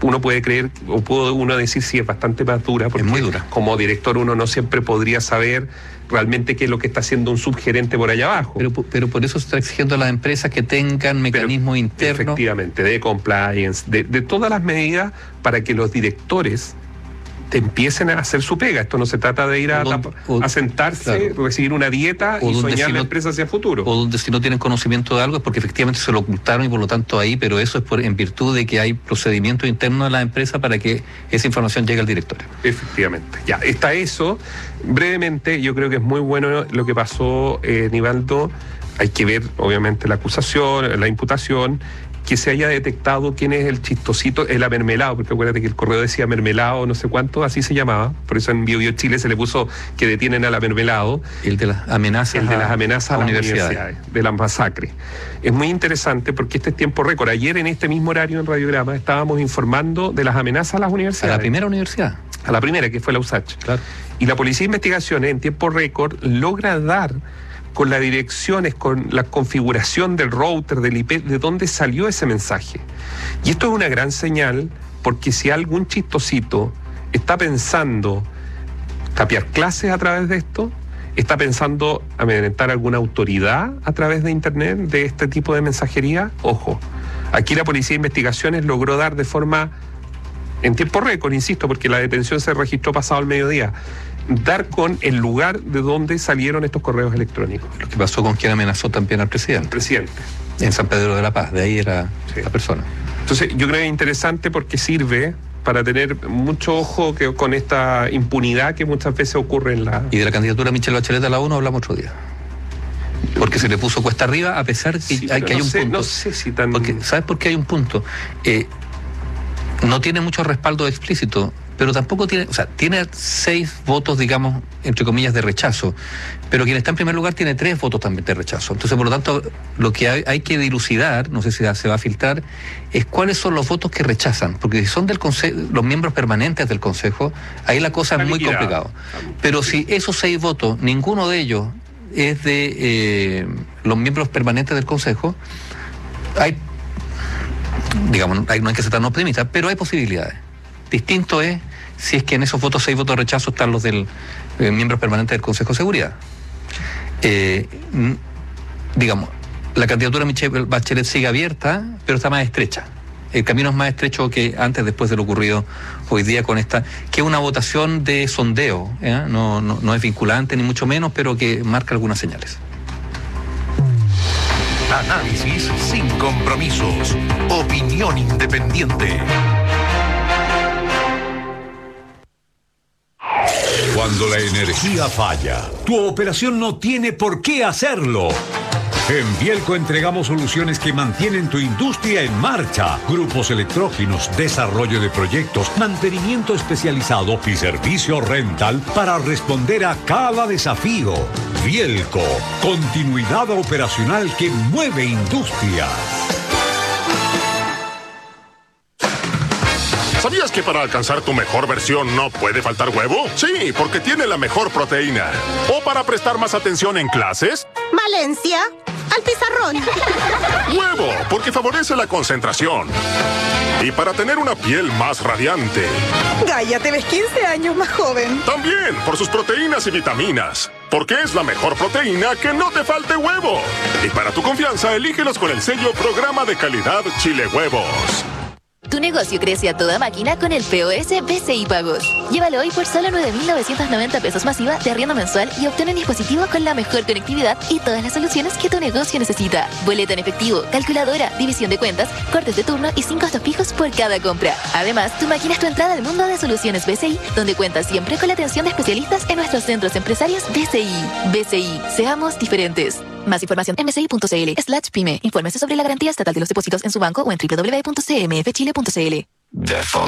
uno puede creer, o puede uno decir sí, es bastante más dura, porque es muy dura. Como director uno no siempre podría saber realmente qué es lo que está haciendo un subgerente por allá abajo. Pero por eso se está exigiendo a las empresas que tengan mecanismos internos. Efectivamente, de compliance, de todas las medidas para que los directores empiecen a hacer su pega. Esto no se trata de ir a sentarse, claro, recibir una dieta y soñar la empresa hacia el futuro. O donde si no tienen conocimiento de algo es porque efectivamente se lo ocultaron y por lo tanto ahí, pero eso es en virtud de que hay procedimientos internos de la empresa para que esa información llegue al directorio. Efectivamente. Ya, está eso. Brevemente, yo creo que es muy bueno lo que pasó, Nivaldo. Hay que ver, obviamente, la acusación, la imputación, que se haya detectado quién es el chistosito, el amermelado, porque acuérdate que el correo decía mermelado, no sé cuánto, así se llamaba. Por eso en Bio Chile se le puso que detienen al amermelado. El de las amenazas. El de las amenazas a las universidades, de las masacres. Es muy interesante porque este es tiempo récord. Ayer en este mismo horario en Radiograma estábamos informando de las amenazas a las universidades. A la primera universidad. A la primera, que fue la USACH. Claro. Y la Policía de Investigaciones en tiempo récord logra dar con las direcciones, con la configuración del router, del IP, de dónde salió ese mensaje. Y esto es una gran señal, porque si algún chistosito está pensando capear clases a través de esto, está pensando amedrentar alguna autoridad a través de Internet, de este tipo de mensajería, ojo. Aquí la Policía de Investigaciones logró dar de forma, en tiempo récord, insisto, porque la detención se registró pasado el mediodía, dar con el lugar de donde salieron estos correos electrónicos. Lo que pasó con quien amenazó también al presidente. El presidente. En San Pedro de la Paz, de ahí era la persona. Entonces, yo creo que es interesante porque sirve para tener mucho ojo con esta impunidad que muchas veces ocurre en la... Y de la candidatura de Michelle Bachelet a la ONU hablamos otro día. Porque se le puso cuesta arriba, a pesar que, sí, hay un punto. No sé si tan... Porque, ¿sabes por qué hay un punto? No tiene mucho respaldo explícito, pero tampoco tiene, o sea, tiene 6 votos, digamos, entre comillas, de rechazo, pero quien está en primer lugar tiene 3 votos también de rechazo. Entonces, por lo tanto, lo que hay que dilucidar, no sé si se va a filtrar, es cuáles son los votos que rechazan, porque si son del consejo, los miembros permanentes del Consejo, ahí la cosa es muy complicada. Pero si esos 6 votos, ninguno de ellos es de los miembros permanentes del Consejo, no hay que ser tan optimistas, pero hay posibilidades. Distinto es si es que en esos votos, 6 votos de rechazo, están los del miembros permanentes del Consejo de Seguridad. La candidatura de Michelle Bachelet sigue abierta, pero está más estrecha. El camino es más estrecho que antes, después de lo ocurrido hoy día con esta, que es una votación de sondeo, no es vinculante ni mucho menos, pero que marca algunas señales. Análisis sin compromisos. Opinión independiente. Cuando la energía falla, tu operación no tiene por qué hacerlo. En Bielco entregamos soluciones que mantienen tu industria en marcha. Grupos electrógenos, desarrollo de proyectos, mantenimiento especializado y servicio rental para responder a cada desafío. Bielco, continuidad operacional que mueve industrias. ¿Sabías que para alcanzar tu mejor versión no puede faltar huevo? Sí, porque tiene la mejor proteína. ¿O para prestar más atención en clases? Valencia, al pizarrón. Huevo, porque favorece la concentración. Y para tener una piel más radiante. Gaia, te ves 15 años más joven. También por sus proteínas y vitaminas. Porque es la mejor proteína que no te falte huevo. Y para tu confianza, elígelos con el sello Programa de Calidad Chile Huevos. Tu negocio crece a toda máquina con el POS BCI Pagos. Llévalo hoy por solo 9.990 pesos masiva de arriendo mensual y obtén un dispositivo con la mejor conectividad y todas las soluciones que tu negocio necesita. Boleta en efectivo, calculadora, división de cuentas, cortes de turno y 5 costos fijos por cada compra. Además, tu máquina es tu entrada al mundo de soluciones BCI, donde cuentas siempre con la atención de especialistas en nuestros centros empresarios BCI. BCI, seamos diferentes. Más información en bci.cl/pyme. Infórmese sobre la garantía estatal de los depósitos en su banco o en www.cmfchile.cl.